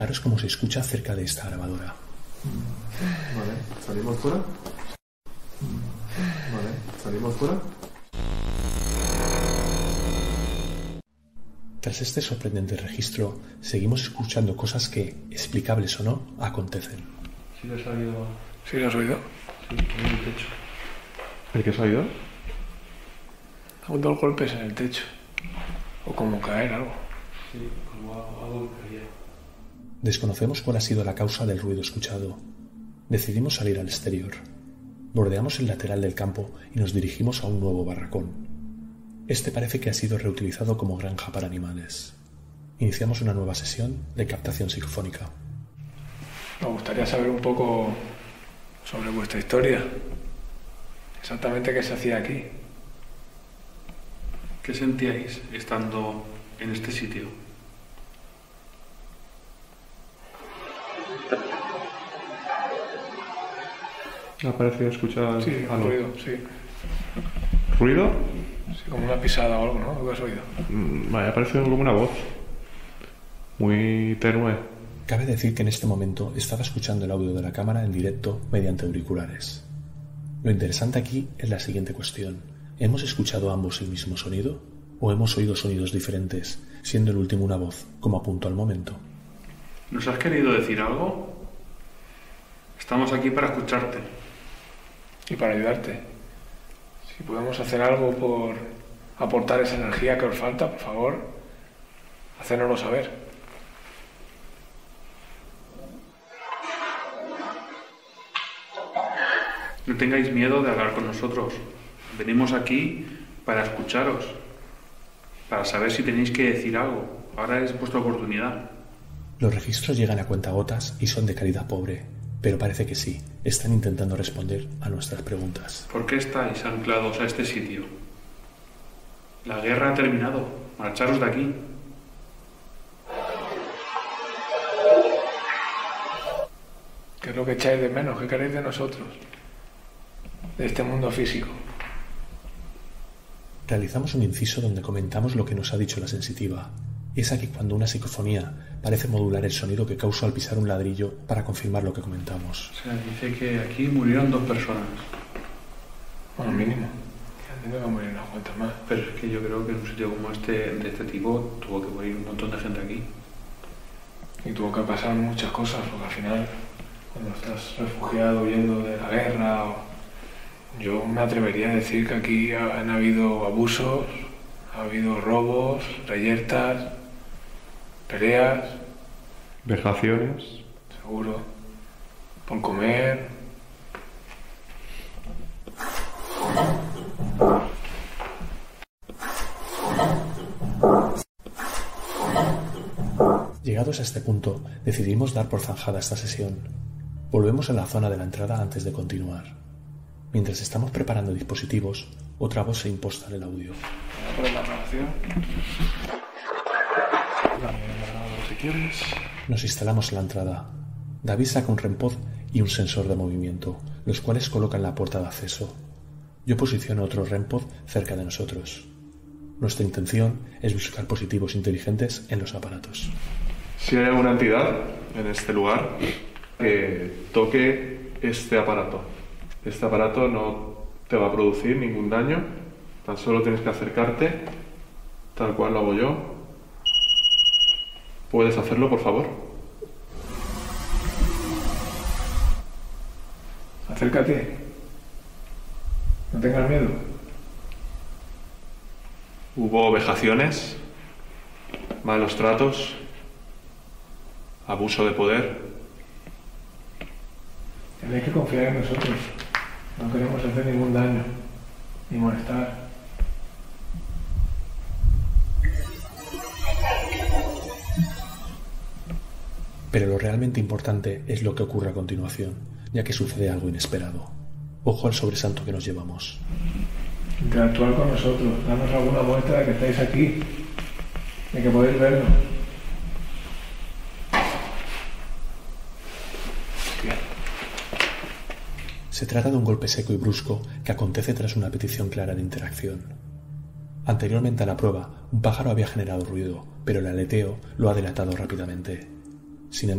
Claro, es como se escucha cerca de esta grabadora. Vale, ¿salimos fuera? Vale, ¿salimos fuera? Tras este sorprendente registro, seguimos escuchando cosas que, explicables o no, acontecen. ¿Sí lo has oído? ¿Sí lo has oído? Sí, en el techo. ¿El que has oído? Aún dos golpes en el techo. O como caer algo. Sí, como algo que caía. Desconocemos cuál ha sido la causa del ruido escuchado. Decidimos salir al exterior. Bordeamos el lateral del campo y nos dirigimos a un nuevo barracón. Este parece que ha sido reutilizado como granja para animales. Iniciamos una nueva sesión de captación psicofónica. Me gustaría saber un poco sobre vuestra historia. Exactamente qué se hacía aquí. ¿Qué sentíais estando en este sitio? Ha parecido escuchar Sí, algo. ruido, sí. ¿Ruido? Sí, como una pisada o algo, ¿no? ¿Lo que has oído? Vale, ha parecido como una voz. Muy tenue. Cabe decir que en este momento estaba escuchando el audio de la cámara en directo mediante auriculares. Lo interesante aquí es la siguiente cuestión. ¿Hemos escuchado ambos el mismo sonido? ¿O hemos oído sonidos diferentes, siendo el último una voz, como apunto al momento? ¿Nos has querido decir algo? Estamos aquí para escucharte. Y para ayudarte. Si podemos hacer algo por aportar esa energía que os falta, por favor, hacérnoslo saber. No tengáis miedo de hablar con nosotros. Venimos aquí para escucharos, para saber si tenéis que decir algo. Ahora es vuestra oportunidad. Los registros llegan a cuentagotas y son de calidad pobre, pero parece que sí, están intentando responder a nuestras preguntas. ¿Por qué estáis anclados a este sitio? La guerra ha terminado. Marcharos de aquí. ¿Qué es lo que echáis de menos? ¿Qué queréis de nosotros? De este mundo físico. Realizamos un inciso donde comentamos lo que nos ha dicho la sensitiva. Es aquí cuando una psicofonía parece modular el sonido que causó al pisar un ladrillo para confirmar lo que comentamos. O sea, dice que aquí murieron 2 personas. Bueno, mínimo. Entiendo que morir unas cuantas más. Pero es que yo creo que en un sitio como este, de este tipo, tuvo que morir un montón de gente aquí. Y tuvo que pasar muchas cosas, porque al final, cuando estás refugiado huyendo de la guerra, yo me atrevería a decir que aquí han habido abusos, ha habido robos, reyertas, peleas. Vejaciones. Seguro. Por comer. Llegados a este punto, decidimos dar por zanjada esta sesión. Volvemos a la zona de la entrada antes de continuar. Mientras estamos preparando dispositivos, otra voz se imposta en el audio. ¿Voy a poner la grabación? Si quieres. Nos instalamos en la entrada. David saca un REM-pod y un sensor de movimiento, los cuales colocan la puerta de acceso. Yo posiciono otro REM-pod cerca de nosotros. Nuestra intención es buscar dispositivos inteligentes en los aparatos. Si hay alguna entidad en este lugar que toque este aparato no te va a producir ningún daño, tan solo tienes que acercarte, tal cual lo hago yo. ¿Puedes hacerlo, por favor? Acércate. No tengas miedo. Hubo vejaciones, malos tratos, abuso de poder. Tenéis que confiar en nosotros. No queremos hacer ningún daño, ni molestar. Pero lo realmente importante es lo que ocurre a continuación, ya que sucede algo inesperado. Ojo al sobresalto que nos llevamos. Interactuar con nosotros, darnos alguna muestra de que estáis aquí, de que podéis vernos. Bien. Se trata de un golpe seco y brusco que acontece tras una petición clara de interacción. Anteriormente a la prueba, un pájaro había generado ruido, pero el aleteo lo ha delatado rápidamente. Sin embargo,